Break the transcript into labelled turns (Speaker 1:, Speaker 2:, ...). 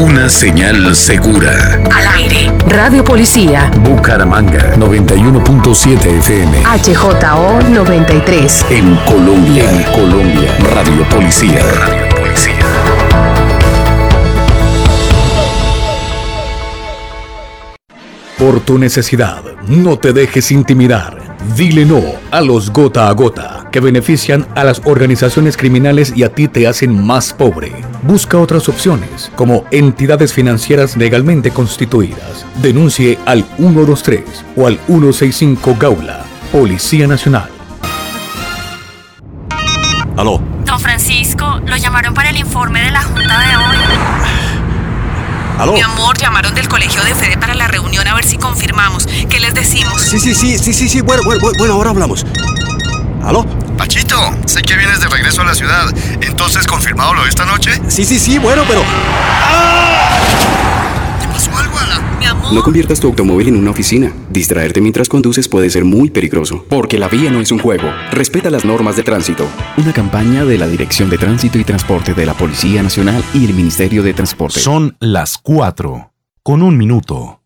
Speaker 1: Una señal segura.
Speaker 2: Al aire. Radio Policía.
Speaker 1: Bucaramanga 91.7 FM.
Speaker 2: HJO 93.
Speaker 1: En Colombia. Radio Policía. Por tu necesidad, no te dejes intimidar. Dile no a los gota a gota, que benefician a las organizaciones criminales y a ti te hacen más pobre. Busca otras opciones, como entidades financieras legalmente constituidas. Denuncie al 123 o al 165 Gaula. Policía Nacional.
Speaker 3: Aló.
Speaker 4: Don Francisco, lo llamaron para el informe de la junta de hoy.
Speaker 3: ¿Aló?
Speaker 4: Mi amor, llamaron del colegio de Fede para la reunión a ver si confirmamos. ¿Qué les decimos?
Speaker 3: Sí. Bueno, ahora hablamos. ¿Aló?
Speaker 5: Pachito, sé que vienes de regreso a la ciudad. Entonces, ¿confirmado lo de esta noche?
Speaker 3: Sí, bueno, pero...
Speaker 5: ¿Te pasó algo, Ala?
Speaker 4: Mi amor.
Speaker 6: No conviertas tu automóvil en una oficina. Distraerte mientras conduces puede ser muy peligroso. Porque la vía no es un juego. Respeta las normas de tránsito. Una campaña de la Dirección de Tránsito y Transporte de la Policía Nacional y el Ministerio de Transporte.
Speaker 7: Son las 4:01.